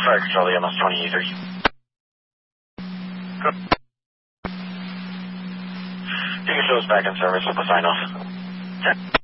Fire Control, the MS 20E3. Good. You can show us back in service with the sign off. 10.